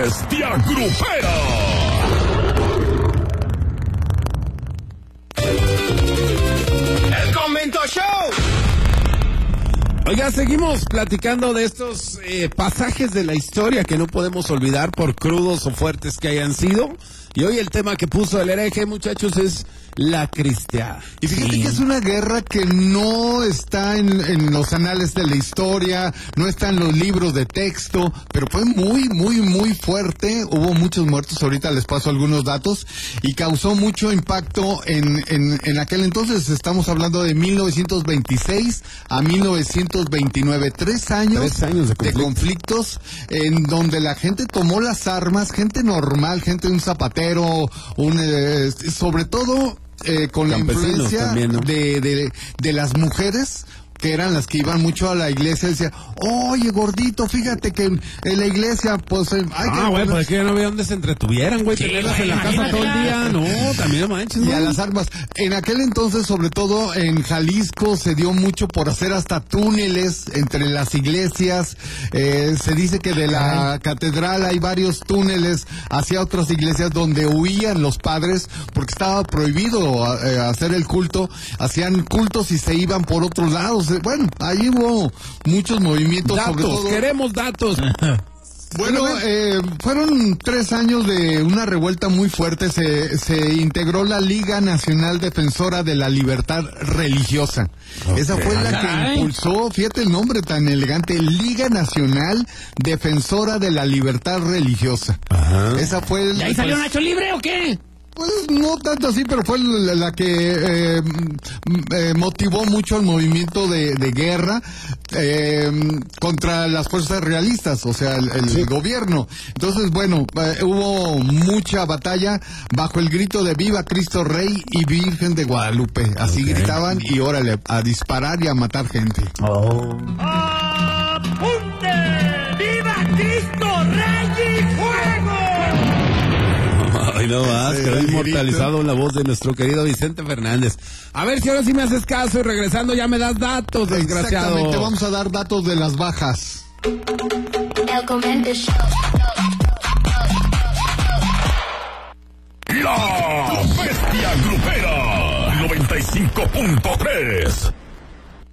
bestia grupera. ¡El Convento Show! Oiga, seguimos platicando de estos pasajes de la historia que no podemos olvidar por crudos o fuertes que hayan sido. Y hoy el tema que puso el hereje, muchachos, es la cristiada. Y fíjate que es una guerra que no está en los anales de la historia, no está en los libros de texto, pero fue muy fuerte. Hubo muchos muertos, ahorita les paso algunos datos, y causó mucho impacto en aquel entonces. Estamos hablando de 1926 a 1929, 3 años de conflictos en donde la gente tomó las armas, gente normal, gente de un zapatero, sobre todo con la influencia también, ¿no? de las mujeres, que eran las que iban mucho a la iglesia. Decía, oye, gordito, fíjate que en la iglesia, pues... güey, pues es que no había donde se entretuvieran, güey, tenerlas en la casa todo el día. No, también no manches, y güey. a las armas. En aquel entonces, sobre todo en Jalisco, se dio mucho por hacer hasta túneles entre las iglesias. Se dice que de la catedral hay varios túneles hacia otras iglesias donde huían los padres porque estaba prohibido hacer el culto. Hacían cultos y se iban por otros lados. Bueno, ahí hubo muchos movimientos. Datos, sobre todo, queremos datos. Bueno, fueron 3 años de una revuelta muy fuerte. Se integró la Liga Nacional Defensora de la Libertad Religiosa. Okay. Esa fue la que impulsó, fíjate el nombre tan elegante, Liga Nacional Defensora de la Libertad Religiosa. Ajá. Esa fue... ¿Y ahí salió Nacho Libre o qué? Pues no tanto así, pero fue la que motivó mucho el movimiento de guerra contra las fuerzas realistas, o sea, el gobierno. Entonces, bueno, hubo mucha batalla bajo el grito de Viva Cristo Rey y Virgen de Guadalupe. Así gritaban y órale, a disparar y a matar gente. ¡Apunte! ¡Viva Cristo Rey y fuego! Ay, no más, quedó inmortalizado en la voz de nuestro querido Vicente Fernández. A ver si ahora sí me haces caso y regresando ya me das datos, desgraciado. Exactamente, vamos a dar datos de las bajas. El Convento Show. La bestia grupera 95.3.